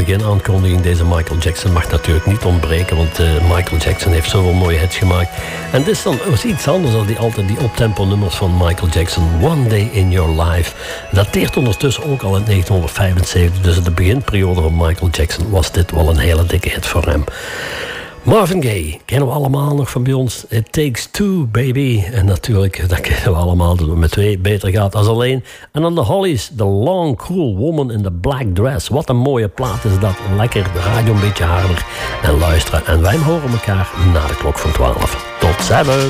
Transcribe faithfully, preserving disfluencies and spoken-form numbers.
beginaankondiging. Deze Michael Jackson mag natuurlijk niet ontbreken, want uh, Michael Jackson heeft zoveel mooie hits gemaakt. En dit is dan was iets anders dan die, altijd die optempo nummers van Michael Jackson. One Day in Your Life. Dateert ondertussen ook al in negentien vijfenzeventig. Dus in de beginperiode van Michael Jackson was dit wel een hele dikke hit voor hem. Marvin Gaye, kennen we allemaal nog van bij ons. It Takes Two, baby. En natuurlijk, dat kennen we allemaal, dat het met twee beter gaat als alleen. En dan de Hollies, The Long Cruel Woman in the Black Dress. Wat een mooie plaat is dat. Lekker, de radio een beetje harder en luisteren. En wij horen elkaar na de klok van twaalf. Tot ziens.